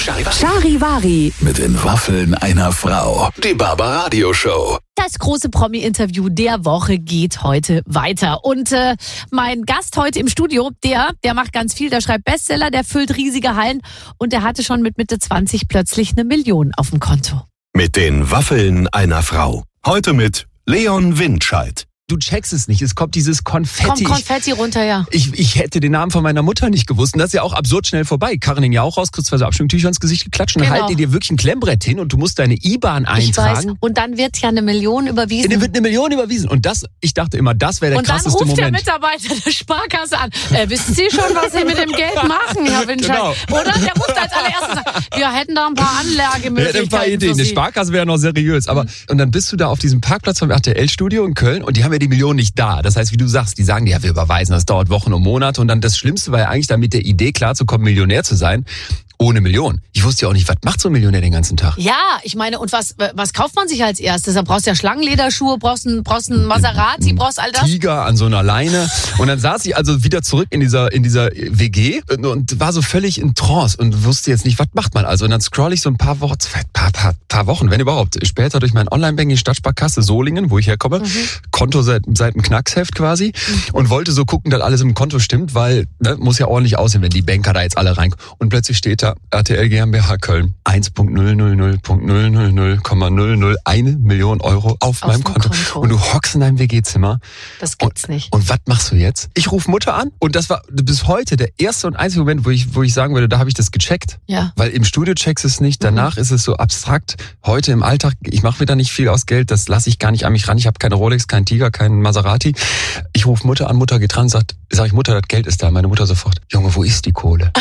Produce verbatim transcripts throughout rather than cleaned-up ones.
Charivari mit den Waffeln einer Frau. Die Barbaradio Show. Das große Promi-Interview der Woche geht heute weiter. Und äh, mein Gast heute im Studio, der, der macht ganz viel, der schreibt Bestseller, der füllt riesige Hallen und der hatte schon mit Mitte zwanzig plötzlich eine Million auf dem Konto. Mit den Waffeln einer Frau. Heute mit Leon Windscheid. Du checkst es nicht, es kommt dieses Konfetti. Kommt Konfetti runter, ja. Ich, ich hätte den Namen von meiner Mutter nicht gewusst. Und das ist ja auch absurd schnell vorbei. Karin ja auch raus, kriegst zwei so Abschminktücher ins Gesicht geklatscht und Genau. dann halten die dir wirklich ein Klemmbrett hin und du musst deine I B A N Ich weiß. eintragen. Und dann wird ja eine Million überwiesen. Dann wird eine Million überwiesen. Und das, ich dachte immer, das wäre der Und dann krasseste ruft der Moment. Mitarbeiter der Sparkasse an. Äh, wissen Sie schon, was Sie mit dem Geld machen, Herr Windscheid? Genau. Oder? Der ruft als allererstes und sagt, wir hätten da ein paar Ja, Anlagemöglichkeiten ein paar Ideen. für Eine Sie. Sparkasse wäre noch seriös. Aber und dann bist du da auf diesem Parkplatz vom R T L-Studio in Köln und die haben ja die Million nicht da. Das heißt, wie du sagst, die sagen dir, ja, wir überweisen, das dauert Wochen und Monate. Und dann das Schlimmste war ja eigentlich, da mit der Idee klarzukommen, Millionär zu sein, ohne Million. Ich wusste ja auch nicht, was macht so ein Millionär den ganzen Tag? Ja, ich meine, und was, was kauft man sich als erstes? Da brauchst du ja Schlangenlederschuhe, brauchst einen, brauchst einen Maserati, brauchst all das. Tiger an so einer Leine. Und dann saß ich also wieder zurück in dieser, in dieser W G und, und war so völlig in Trance und wusste jetzt nicht, was macht man also. Und dann scroll ich so ein paar Wochen, paar, paar, paar Wochen, wenn überhaupt, später durch mein Online-Banking Stadtsparkasse Solingen, wo ich herkomme, mhm. Konto seit, seit dem Knacksheft quasi mhm. und wollte so gucken, dass alles im Konto stimmt, weil ne, muss ja ordentlich aussehen, wenn die Banker da jetzt alle reinkommen. Und plötzlich steht da R T L GmbH Köln eins Komma null null null null null null Komma null null eine Million Euro auf, auf meinem Konto. Konto. Und du hockst in deinem W G-Zimmer. Das gibt's und, nicht. Und was machst du jetzt? Ich rufe Mutter an und das war bis heute der erste und einzige Moment, wo ich, wo ich sagen würde, da habe ich das gecheckt. Ja. Weil im Studio checkst du es nicht, danach mhm. ist es so abstrakt. Heute im Alltag, ich mache mir da nicht viel aus Geld, das lasse ich gar nicht an mich ran. Ich habe keine Rolex, keinen Tiger, keinen Maserati. Ich rufe Mutter an, Mutter geht dran, sagt, sag ich, Mutter, das Geld ist da. Meine Mutter sofort, Junge, wo ist die Kohle?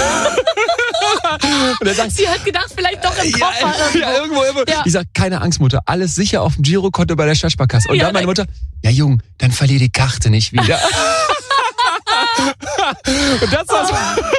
Und sagt, sie hat gedacht, vielleicht doch im Koffer. Ja, irgendwo. Ja, irgendwo, irgendwo. Ja. Ich sag, keine Angst, Mutter, alles sicher auf dem Girokonto bei der Stadtsparkasse. Und ja, dann meine Mutter, ja Jung, dann verlier die Karte nicht wieder. Und das war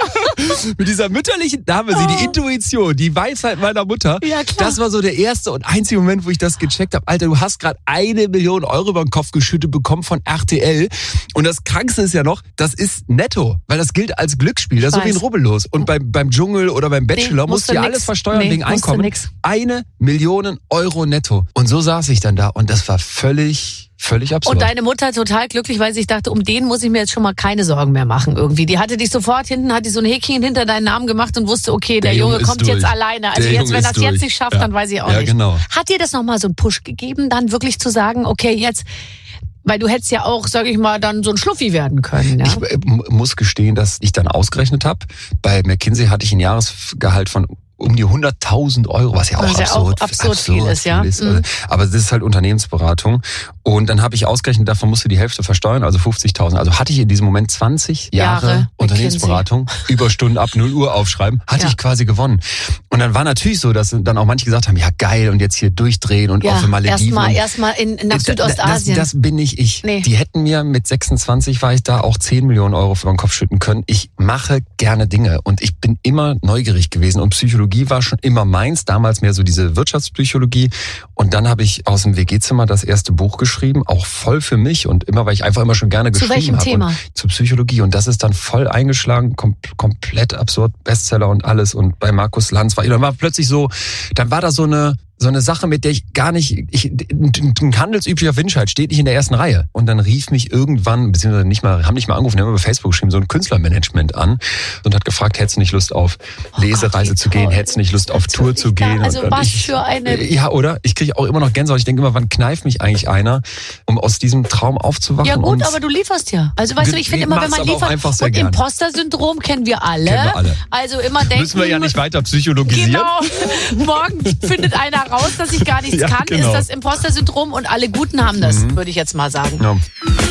so, mit dieser mütterlichen Dame, sie die Intuition, die Weisheit meiner Mutter. Ja, klar. Das war so der erste und einzige Moment, wo ich das gecheckt habe. Alter, du hast gerade eine Million Euro über den Kopf geschüttet bekommen von R T L. Und das Krankste ist ja noch, das ist netto, weil das gilt als Glücksspiel. Das ist so wie ein Rubbellos. Und beim, beim Dschungel oder beim Bachelor nee, musst du ja alles versteuern nee, wegen Einkommen. Eine Million Euro netto. Und so saß ich dann da und das war völlig... Völlig absurd. Und deine Mutter total glücklich, weil sie dachte, um den muss ich mir jetzt schon mal keine Sorgen mehr machen irgendwie. Die hatte dich sofort hinten, hat die so ein Häkchen hinter deinen Namen gemacht und wusste, okay, der, der Junge, Junge kommt durch. Jetzt alleine. Also der jetzt, Junge wenn er es jetzt nicht schafft, ja. dann weiß ich auch ja, nicht. Genau. Hat dir das nochmal so einen Push gegeben, dann wirklich zu sagen, okay, jetzt... Weil du hättest ja auch, sag ich mal, dann so ein Schluffi werden können. Ja? Ich äh, muss gestehen, dass ich dann ausgerechnet habe. Bei McKinsey hatte ich ein Jahresgehalt von um die hunderttausend Euro, was ja auch, was absurd, ja auch absurd, absurd viel ist. Ja. Ist. Mhm. Aber das ist halt Unternehmensberatung. Und dann habe ich ausgerechnet, davon musst du die Hälfte versteuern, also fünfzigtausend. Also hatte ich in diesem Moment zwanzig Jahre, Jahre Unternehmensberatung, McKinsey. Überstunden ab null Uhr aufschreiben, hatte ja. ich quasi gewonnen. Und dann war natürlich so, dass dann auch manche gesagt haben, ja geil, und jetzt hier durchdrehen und ja, auf Malediven. Erstmal erstmal in, nach Südostasien. Das, das bin nicht ich. Nee. Die hätten mir mit sechsundzwanzig war ich da auch zehn Millionen Euro für den Kopf schütten können. Ich mache gerne Dinge und ich bin immer neugierig gewesen und Psychologie war schon immer meins, damals mehr so diese Wirtschaftspsychologie. Und dann habe ich aus dem W G-Zimmer das erste Buch geschrieben, auch voll für mich und immer, weil ich einfach immer schon gerne geschrieben habe. Zu welchem Thema? Zu Psychologie. Und das ist dann voll eingeschlagen, kom- komplett absurd, Bestseller und alles. Und bei Markus Lanz war, dann war plötzlich so, dann war da so eine, so eine Sache, mit der ich gar nicht, ich, ein handelsüblicher Windscheid steht nicht in der ersten Reihe. Und dann rief mich irgendwann, beziehungsweise nicht mal, haben nicht mal angerufen, haben über Facebook geschrieben, so ein Künstlermanagement an und hat gefragt, hättest du nicht Lust auf Lesereise oh Gott, zu gehen, hättest du nicht Lust auf Tour zu gehen. Also und, was und ich, für eine... Ja, oder? Ich kriege auch immer noch Gänsehaut. Ich denke immer, wann kneift mich eigentlich einer, um aus diesem Traum aufzuwachen? Ja gut, aber du lieferst ja. Also weißt du, ich finde immer, wenn man liefert, und gern. Imposter-Syndrom kennen wir alle. Kennen wir alle. Also immer denken... Müssen wir ja nicht weiter psychologisieren. Genau. Morgen findet einer raus, dass ich gar nicht nichts ja, kann, genau. ist das Imposter-Syndrom und alle Guten haben das, mhm. würde ich jetzt mal sagen. Ja.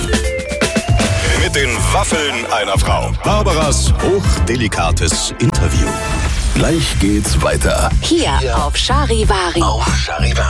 Mit den Waffeln einer Frau. Barbaras hochdelikates Interview. Gleich geht's weiter. Hier auf Charivari. Auf Charivari.